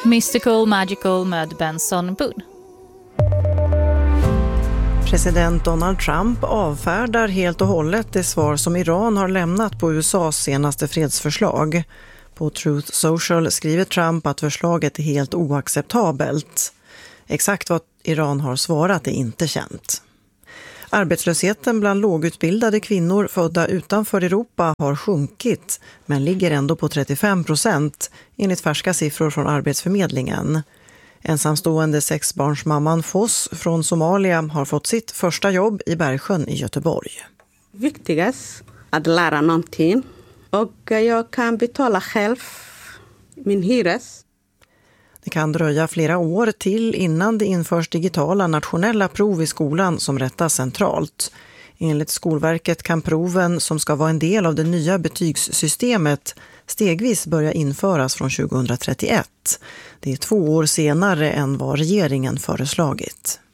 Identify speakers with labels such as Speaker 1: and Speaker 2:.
Speaker 1: Mystical Magical med Benson Boone.
Speaker 2: President Donald Trump avfärdar helt och hållet det svar som Iran har lämnat på USAs senaste fredsförslag. På Truth Social skriver Trump att förslaget är helt oacceptabelt. Exakt vad Iran har svarat är inte känt. Arbetslösheten bland lågutbildade kvinnor födda utanför Europa har sjunkit, men ligger ändå på 35% enligt färska siffror från Arbetsförmedlingen. Ensamstående sexbarnsmamman Foss från Somalia har fått sitt första jobb i Bergsjön i Göteborg.
Speaker 3: Viktigast att lära någonting, och jag kan betala själv min hyres.
Speaker 2: Det kan dröja flera år till innan det införs digitala nationella prov i skolan som rättas centralt. Enligt Skolverket kan proven, som ska vara en del av det nya betygssystemet, stegvis börja införas från 2031. Det är 2 år senare än vad regeringen föreslagit.